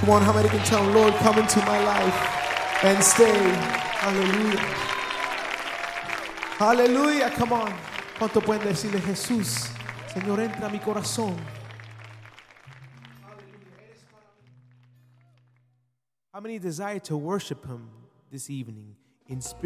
Come on, how many can tell Lord, come into my life and stay? Hallelujah. Hallelujah, come on. ¿Cuánto pueden decirle, Jesús, Señor, entra a mi corazón? How many desire to worship Him this evening in spirit?